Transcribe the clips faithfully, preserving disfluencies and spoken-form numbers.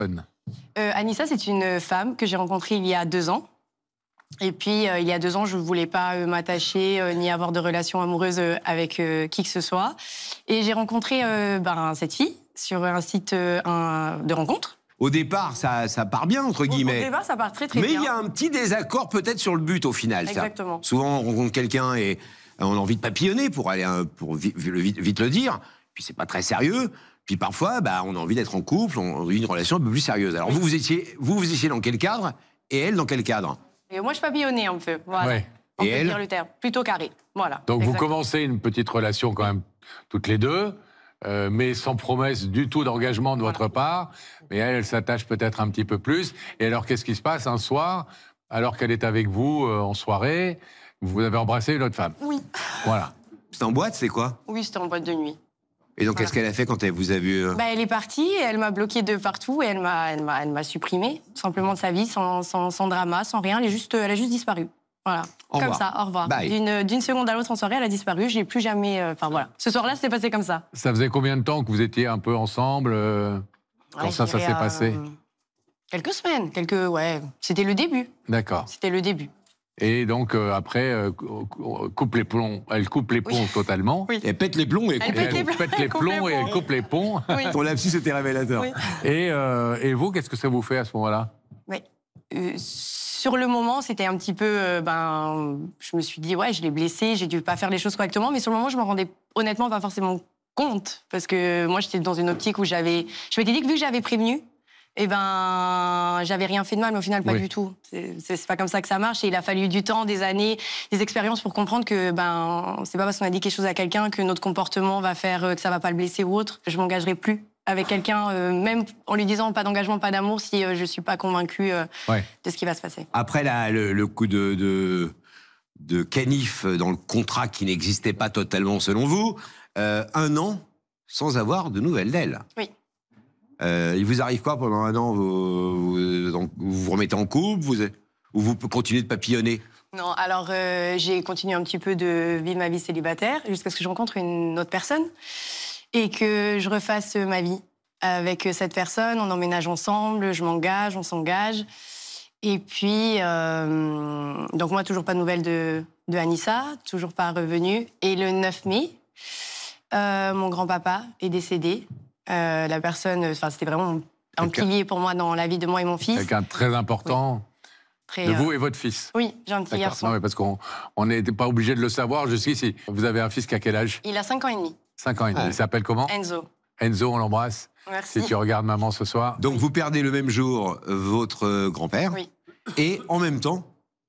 euh, Anissa, c'est une femme que j'ai rencontrée il y a deux ans. Et puis, euh, il y a deux ans, je ne voulais pas euh, m'attacher euh, ni avoir de relation amoureuse euh, avec euh, qui que ce soit. Et j'ai rencontré euh, ben, cette fille sur un site euh, un, de rencontre. Au départ, ça, ça part bien, entre guillemets. Au départ, ça part très, très Mais bien. Mais il y a un petit désaccord peut-être sur le but, au final. Exactement. Ça. Souvent, on rencontre quelqu'un et on a envie de papillonner, pour, aller, pour vite, vite le dire. Puis, c'est pas très sérieux. Puis, parfois, bah, on a envie d'être en couple, on a envie d'une relation un peu plus sérieuse. Alors, oui. vous, vous étiez, vous, vous étiez dans quel cadre? Et elle, dans quel cadre? Et moi, je papillonnais un peu. Voilà. Ouais. On et peut elle dire le terme. Plutôt carré. Voilà. Donc, exactement. vous commencez une petite relation quand même toutes les deux. Euh, mais sans promesse du tout d'engagement de voilà. votre part. Mais elle, elle s'attache peut-être un petit peu plus. Et alors, qu'est-ce qui se passe un soir, alors qu'elle est avec vous euh, en soirée, vous avez embrassé une autre femme? Oui. Voilà. C'était en boîte, c'est quoi? Oui, c'était en boîte de nuit. Et donc, voilà. qu'est-ce qu'elle a fait quand elle vous a vu euh... bah, Elle est partie, et elle m'a bloqué de partout, et elle m'a, elle m'a, elle m'a supprimé, simplement de sa vie, sans, sans, sans drama, sans rien. Elle, est juste, elle a juste disparu. Voilà. Au comme revoir. ça, au revoir. Bye. D'une, d'une seconde à l'autre en soirée, elle a disparu. Je n'ai plus jamais. Enfin euh, voilà. Ce soir-là, c'était passé comme ça. Ça faisait combien de temps que vous étiez un peu ensemble euh, Quand ouais, ça, ça s'est euh, passé Quelques semaines. Quelques. Ouais. C'était le début. D'accord. C'était le début. Et donc, euh, après, euh, coupe les plombs. Elle coupe les ponts oui. totalement. Oui. Elle pète les plombs et elle coupe pète les plombs. Elle pète les plombs et elle coupe les ponts. Oui. Ton lapsus était révélateur. Oui. Et, euh, et vous, qu'est-ce que ça vous fait à ce moment-là? Oui. Euh, sur le moment, c'était un petit peu... Euh, ben, je me suis dit, ouais, je l'ai blessé, j'ai dû pas faire les choses correctement. Mais sur le moment, je me rendais honnêtement pas forcément compte. Parce que moi, j'étais dans une optique où j'avais... Je m'étais dit que vu que j'avais prévenu, eh ben, j'avais rien fait de mal, mais au final, pas oui. du tout. C'est, c'est pas comme ça que ça marche. Et il a fallu du temps, des années, des expériences pour comprendre que ben, c'est pas parce qu'on a dit quelque chose à quelqu'un que notre comportement va faire que ça va pas le blesser ou autre. Je m'engagerai plus avec quelqu'un, euh, même en lui disant pas d'engagement, pas d'amour, si euh, je suis pas convaincue euh, ouais. de ce qui va se passer. Après la, le, le coup de, de, de canif dans le contrat qui n'existait pas totalement selon vous, euh, un an sans avoir de nouvelles d'elle. Oui. Euh, il vous arrive quoi pendant un an? Vous vous, vous, vous remettez en couple, vous, ou vous continuez de papillonner? Non, alors euh, j'ai continué un petit peu de vivre ma vie célibataire jusqu'à ce que je rencontre une autre personne et que je refasse ma vie avec cette personne. On emménage ensemble, je m'engage, on s'engage. Et puis, euh, donc moi, toujours pas de nouvelles de, de Anissa, toujours pas revenue. Et le neuf mai, euh, mon grand-papa est décédé. Euh, la personne, enfin, c'était vraiment un Quelqu'un... pilier pour moi dans la vie de moi et mon fils. Quelqu'un de très important. Oui. Très, de vous et votre fils. Oui, j'ai un petit garçon. Non, mais parce qu'on n'était pas obligé de le savoir jusqu'ici. Vous avez un fils qui a quel âge? Il a cinq ans et demi. cinq ans et demi. Ouais. Il s'appelle comment? Enzo. Enzo, on l'embrasse. Merci. Si tu regardes maman ce soir. Donc vous perdez le même jour votre grand-père. Oui. Et en même temps.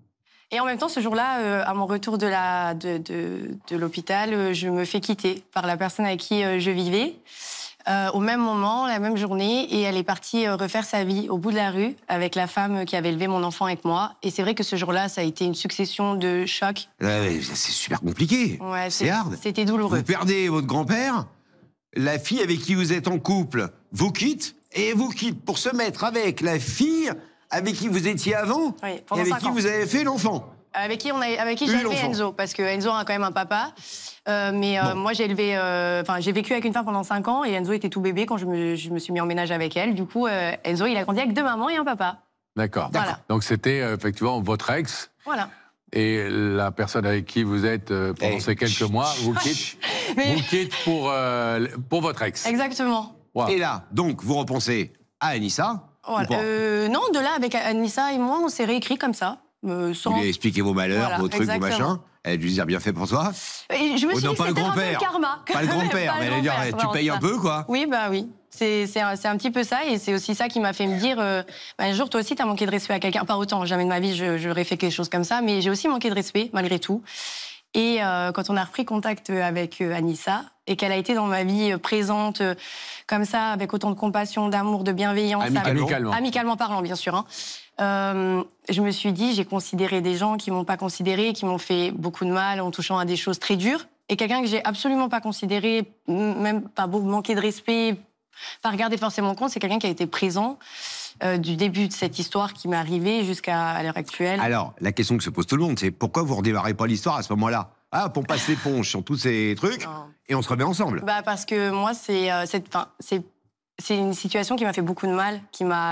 Et en même temps, ce jour-là, euh, à mon retour de, la, de, de, de l'hôpital, euh, je me fais quitter par la personne avec qui euh, je vivais. Euh, au même moment, la même journée, et elle est partie euh, refaire sa vie au bout de la rue avec la femme qui avait élevé mon enfant avec moi. Et c'est vrai que ce jour-là, ça a été une succession de chocs. Euh, c'est super compliqué. Ouais, c'est, c'est hard. C'était douloureux. Vous perdez votre grand-père, la fille avec qui vous êtes en couple vous quitte, et vous quitte pour se mettre avec la fille avec qui vous étiez avant, oui, et avec qui ans. vous avez fait l'enfant. Avec qui, on a, avec qui j'ai élevé Enzo, parce que Enzo a quand même un papa. Euh, mais euh, bon. moi, j'ai élevé, enfin, euh, j'ai vécu avec une femme pendant cinq ans et Enzo était tout bébé quand je me, je me suis mis en ménage avec elle. Du coup, euh, Enzo, il a grandi avec deux mamans et un papa. D'accord. Voilà. Donc c'était euh, effectivement votre ex. Voilà. Et la personne avec qui vous êtes euh, pendant hey. ces quelques chut, mois vous quitte, mais... vous quitte pour, euh, pour votre ex. Exactement. Wow. Et là, donc, vous repensez à Anissa. Voilà. Euh, non, de là, avec Anissa et moi, on s'est réécrit comme ça. Euh, sans... Vous lui avez expliqué vos malheurs, voilà, vos trucs, exactement. vos machins. Elle a dû se dire bien fait pour toi. Et je me suis oh, non, dit que c'était un peu le karma. Pas le grand-père, mais elle allait dire, tu payes un peu, quoi. Oui, bah oui. C'est, c'est, un, c'est un petit peu ça, et c'est aussi ça qui m'a fait me dire, euh, bah, un jour, toi aussi, t'as manqué de respect à quelqu'un. Pas autant, jamais de ma vie, je, j'aurais fait quelque chose comme ça, mais j'ai aussi manqué de respect, malgré tout. Et euh, quand on a repris contact avec euh, Anissa, et qu'elle a été dans ma vie euh, présente, euh, comme ça, avec autant de compassion, d'amour, de bienveillance... Amicalement. Amicalement, amicalement parlant, bien sûr. Hein. Euh, je me suis dit, j'ai considéré des gens qui m'ont pas considéré, qui m'ont fait beaucoup de mal en touchant à des choses très dures, et quelqu'un que j'ai absolument pas considéré, même pas beau manquer de respect, pas regarder forcément compte, c'est quelqu'un qui a été présent euh, du début de cette histoire qui m'est arrivée jusqu'à l'heure actuelle. Alors, la question que se pose tout le monde, c'est pourquoi vous redémarrez pas l'histoire à ce moment-là? Ah, pour passer l'éponge sur tous ces trucs, non. Et on se remet ensemble. Bah parce que moi, c'est, euh, c'est, c'est c'est une situation qui m'a fait beaucoup de mal, qui m'a